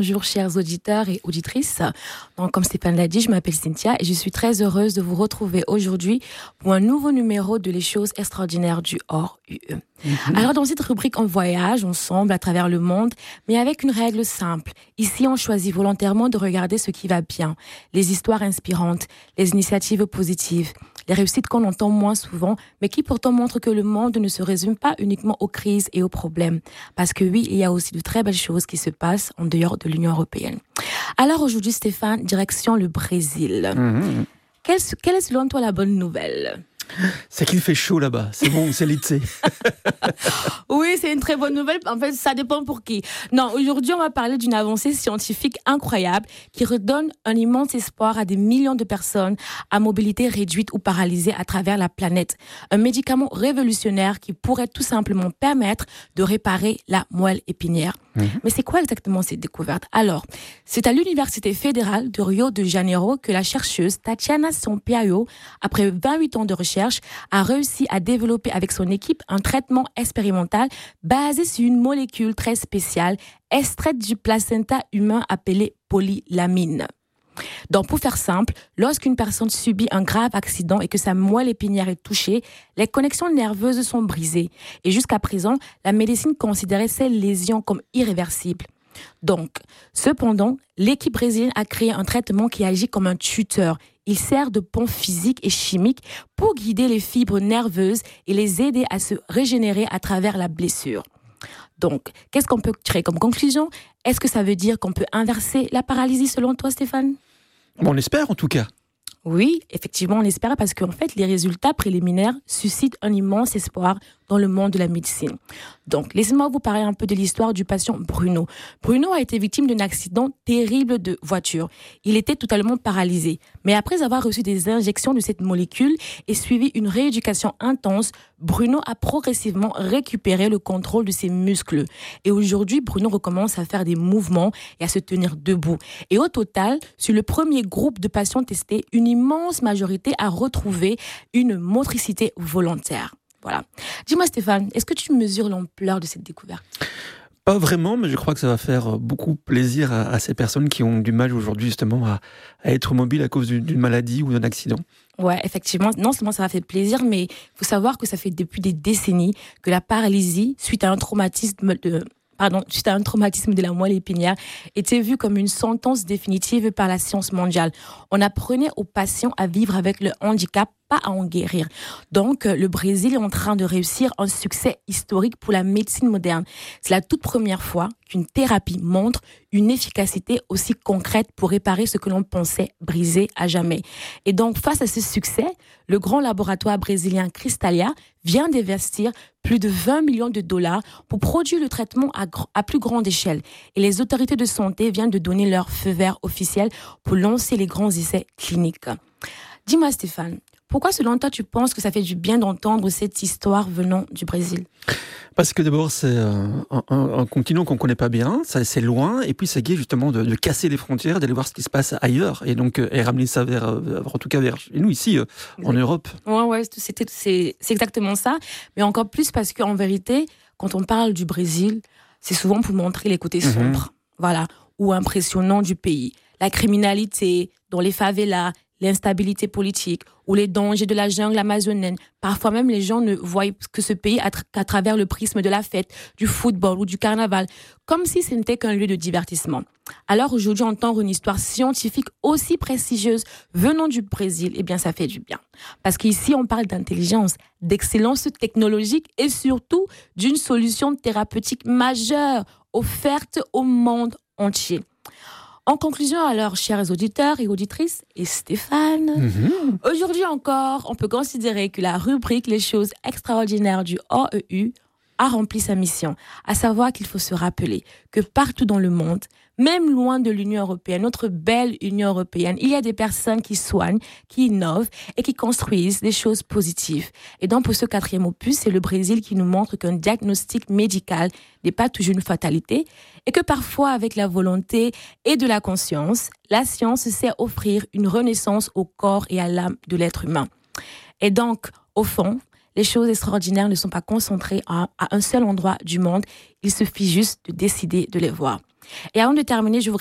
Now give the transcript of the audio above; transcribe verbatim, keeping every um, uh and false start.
Bonjour chers auditeurs et auditrices. Donc, comme Stéphane l'a dit, je m'appelle Cynthia et je suis très heureuse de vous retrouver aujourd'hui pour un nouveau numéro de Les choses extraordinaires du hors U E. Mm-hmm. Alors dans cette rubrique, on voyage ensemble à travers le monde, mais avec une règle simple. Ici, on choisit volontairement de regarder ce qui va bien, les histoires inspirantes, les initiatives positives, les réussites qu'on entend moins souvent, mais qui pourtant montrent que le monde ne se résume pas uniquement aux crises et aux problèmes. Parce que oui, il y a aussi de très belles choses qui se passent en dehors de l'Union européenne. Alors aujourd'hui, Stéphane, direction le Brésil. Mmh. Quelle, quelle est selon toi la bonne nouvelle ? C'est qu'il fait chaud là-bas, c'est bon, c'est l'été. Oui, c'est une très bonne nouvelle. En fait, ça dépend pour qui. Non, aujourd'hui, on va parler d'une avancée scientifique incroyable qui redonne un immense espoir à des millions de personnes à mobilité réduite ou paralysées à travers la planète. Un médicament révolutionnaire qui pourrait tout simplement permettre de réparer la moelle épinière. Mmh. Mais c'est quoi exactement cette découverte ? Alors, c'est à l'Université fédérale de Rio de Janeiro que la chercheuse Tatiana Sampaio, après vingt-huit ans de recherche, a réussi à développer avec son équipe un traitement expérimental basé sur une molécule très spéciale extraite du placenta humain appelée polylamine. Donc, pour faire simple, lorsqu'une personne subit un grave accident et que sa moelle épinière est touchée, les connexions nerveuses sont brisées. Et jusqu'à présent, la médecine considérait ces lésions comme irréversibles. Donc, cependant, l'équipe brésilienne a créé un traitement qui agit comme un tuteur. Il sert de pont physique et chimique pour guider les fibres nerveuses et les aider à se régénérer à travers la blessure. Donc, qu'est-ce qu'on peut tirer comme conclusion ? Est-ce que ça veut dire qu'on peut inverser la paralysie selon toi, Stéphane ? On l'espère en tout cas. Oui, effectivement, on l'espère parce qu'en fait, les résultats préliminaires suscitent un immense espoir dans le monde de la médecine. Donc, laissez-moi vous parler un peu de l'histoire du patient Bruno. Bruno a été victime d'un accident terrible de voiture. Il était totalement paralysé. Mais après avoir reçu des injections de cette molécule et suivi une rééducation intense, Bruno a progressivement récupéré le contrôle de ses muscles. Et aujourd'hui, Bruno recommence à faire des mouvements et à se tenir debout. Et au total, sur le premier groupe de patients testés, une immense majorité a retrouvé une motricité volontaire. Voilà. Dis-moi Stéphane, est-ce que tu mesures l'ampleur de cette découverte ? Pas vraiment, mais je crois que ça va faire beaucoup plaisir à, à ces personnes qui ont du mal aujourd'hui justement à, à être mobiles à cause d'une, d'une maladie ou d'un accident. Ouais, effectivement. Non seulement ça va faire plaisir, mais il faut savoir que ça fait depuis des décennies que la paralysie, suite à un traumatisme de... Pardon, suite à un traumatisme de la moelle épinière, était vue comme une sentence définitive par la science mondiale. On apprenait aux patients à vivre avec le handicap, pas à en guérir. Donc, le Brésil est en train de réussir un succès historique pour la médecine moderne. C'est la toute première fois qu'une thérapie montre une efficacité aussi concrète pour réparer ce que l'on pensait brisé à jamais. Et donc, face à ce succès, le grand laboratoire brésilien Cristália vient d'investir plus de vingt millions de dollars pour produire le traitement à, gr- à plus grande échelle. Et les autorités de santé viennent de donner leur feu vert officiel pour lancer les grands essais cliniques. Dis-moi Stéphane, pourquoi selon toi tu penses que ça fait du bien d'entendre cette histoire venant du Brésil ? Parce que d'abord c'est un, un, un continent qu'on ne connaît pas bien, ça, c'est loin, et puis ça guide justement de, de casser les frontières, d'aller voir ce qui se passe ailleurs, et donc et ramener ça vers, en tout cas vers nous ici, en Europe. Ouais, ouais, c'était, c'est, c'est exactement ça, mais encore plus parce qu'en vérité, quand on parle du Brésil, c'est souvent pour montrer les côtés sombres, mm-hmm. voilà, ou impressionnants du pays. La criminalité dans les favelas, l'instabilité politique ou les dangers de la jungle amazonienne. Parfois même, les gens ne voient que ce pays à tra- qu'à travers le prisme de la fête, du football ou du carnaval, comme si ce n'était qu'un lieu de divertissement. Alors aujourd'hui, entendre une histoire scientifique aussi prestigieuse venant du Brésil, eh bien, ça fait du bien. Parce qu'ici, on parle d'intelligence, d'excellence technologique et surtout d'une solution thérapeutique majeure offerte au monde entier. En conclusion, alors, chers auditeurs et auditrices, et Stéphane, mm-hmm. aujourd'hui encore, on peut considérer que la rubrique Les choses extraordinaires du O E U a rempli sa mission, à savoir qu'il faut se rappeler que partout dans le monde, même loin de l'Union européenne, notre belle Union européenne, il y a des personnes qui soignent, qui innovent et qui construisent des choses positives. Et donc, pour ce quatrième opus, c'est le Brésil qui nous montre qu'un diagnostic médical n'est pas toujours une fatalité et que parfois, avec la volonté et de la conscience, la science sait offrir une renaissance au corps et à l'âme de l'être humain. Et donc, au fond, les choses extraordinaires ne sont pas concentrées à, à un seul endroit du monde. Il suffit juste de décider de les voir. Et avant de terminer, je